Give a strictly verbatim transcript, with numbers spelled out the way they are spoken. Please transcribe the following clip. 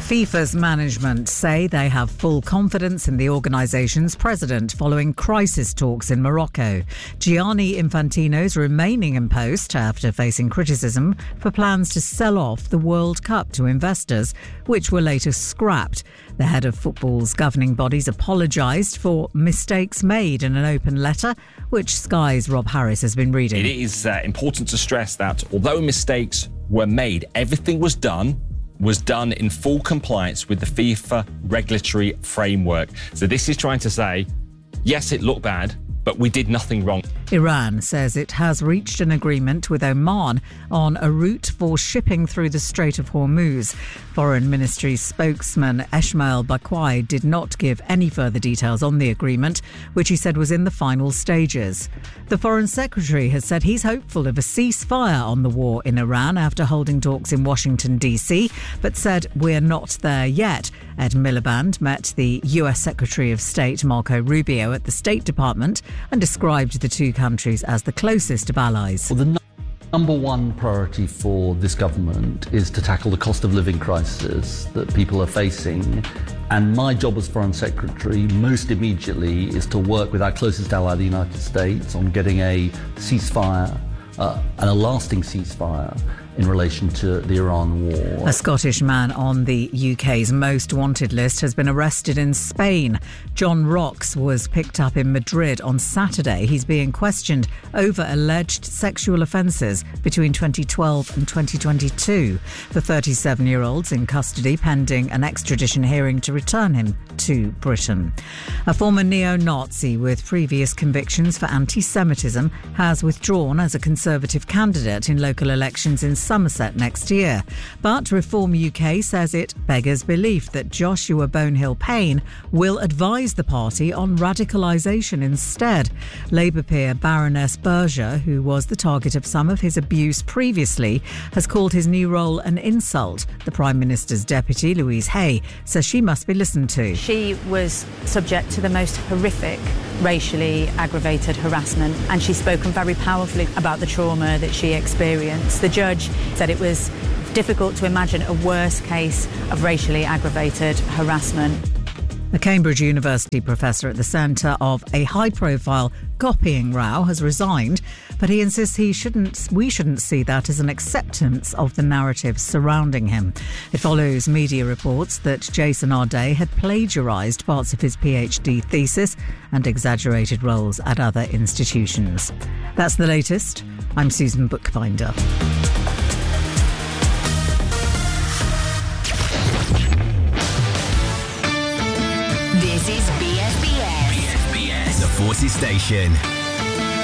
FIFA's management say they have full confidence in the organisation's president following crisis talks in Morocco. Gianni Infantino's remaining in post after facing criticism for plans to sell off the World Cup to investors, which were later scrapped. The head of football's governing bodies apologised for mistakes made in an open letter, which Sky's Rob Harris has been reading. It is uh, important to stress that although mistakes were made, everything was done was done in full compliance with the FIFA regulatory framework. So this is trying to say, yes, it looked bad, but we did nothing wrong. Iran says it has reached an agreement with Oman on a route for shipping through the Strait of Hormuz. Foreign Ministry spokesman Esmail Bakwai did not give any further details on the agreement, which he said was in the final stages. The Foreign Secretary has said he's hopeful of a ceasefire on the war in Iran after holding talks in Washington, D C, but said we're not there yet. Ed Miliband met the U S Secretary of State Marco Rubio at the State Department and described the two countries as the closest of allies. Well, the no- number one priority for this government is to tackle the cost of living crisis that people are facing. And my job as Foreign Secretary, most immediately, is to work with our closest ally, the United States, on getting a ceasefire, uh, and a lasting ceasefire, in relation to the Iran war. A Scottish man on the U K's most wanted list has been arrested in Spain. John Rocks was picked up in Madrid on Saturday. He's being questioned over alleged sexual offences between twenty twelve and twenty twenty-two. The thirty-seven-year-old's in custody pending an extradition hearing to return him to Britain. A former neo-Nazi with previous convictions for anti-Semitism has withdrawn as a Conservative candidate in local elections in Somerset next year. But Reform U K says it beggars belief that Joshua Bonehill Payne will advise the party on radicalisation instead. Labour peer Baroness Berger, who was the target of some of his abuse previously, has called his new role an insult. The Prime Minister's deputy, Louise Hay, says she must be listened to. She was subject to the most horrific racially aggravated harassment, and she's spoken very powerfully about the trauma that she experienced. The judge said it was difficult to imagine a worse case of racially aggravated harassment. A Cambridge University professor at the centre of a high-profile copying row has resigned, but he insists he shouldn't, we shouldn't see that as an acceptance of the narrative surrounding him. It follows media reports that Jason Arday had plagiarised parts of his PhD thesis and exaggerated roles at other institutions. That's the latest. I'm Susan Bookbinder. This is B S B S. B S B S, the Forces Station.